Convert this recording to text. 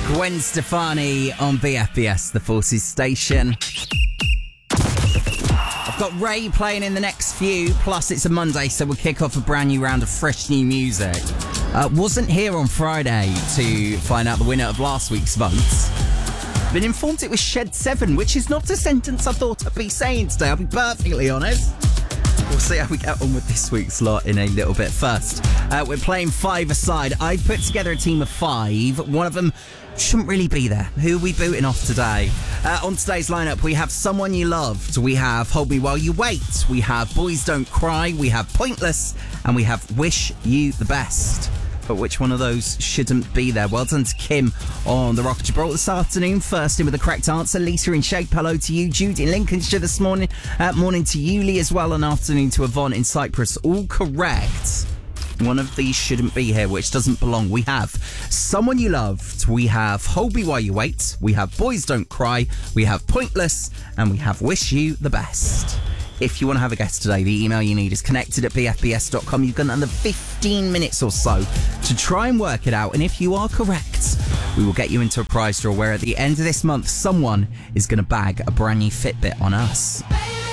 Gwen Stefani on BFBS, the Forces station. I've got Ray playing in the next few, plus it's a Monday, so we'll kick off a brand new round of fresh new music. Wasn't here on Friday to find out the winner of last week's votes. Been informed it was Shed 7, which is not a sentence I thought I'd be saying today, I'll be perfectly honest. We'll see how we get on with this week's lot in a little bit. First, we're playing 5-a-side. I put together a team of 5. One of them shouldn't really be there. Who are we booting off today? On today's lineup, we have Someone You Loved. We have Hold Me While You Wait. We have Boys Don't Cry. We have Pointless. And we have Wish You the Best. But which one of those shouldn't be there? Well done to Kim on the Rock of Gibraltar this afternoon. First in with the correct answer. Lisa in Shape, hello to you. Jude in Lincolnshire this morning. Morning to Yuli as well. And afternoon to Yvonne in Cyprus. All correct. One of these shouldn't be here, which doesn't belong. We have Someone You Loved. We have Hold Me While You Wait. We have Boys Don't Cry. We have Pointless. And we have Wish You the Best. If you want to have a guess today, the email you need is connected@bfbs.com. You've got another 15 minutes or so to try and work it out. And if you are correct, we will get you into a prize draw where at the end of this month, someone is going to bag a brand new Fitbit on us.